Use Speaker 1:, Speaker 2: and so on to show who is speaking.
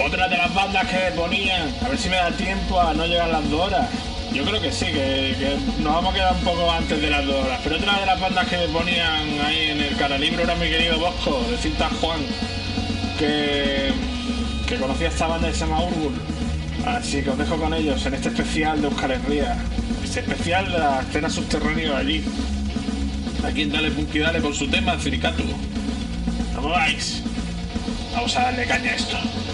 Speaker 1: Otra de las bandas que ponían, a ver si me da tiempo a no llegar a las 2 horas. Yo creo que sí, que nos vamos a quedar un poco antes de las 2 horas. Pero otra de las bandas que me ponían ahí en el Caralibro era mi querido Bosco, de Cinta Juan, que conocía esta banda que se llama Urgul. Así que os dejo con ellos en este especial de Euskal Herria. Este especial de la escena subterránea de allí. Aquí en Dale Punky Dale con su tema Ciricatu. ¿Cómo vais? Vamos a darle caña a esto.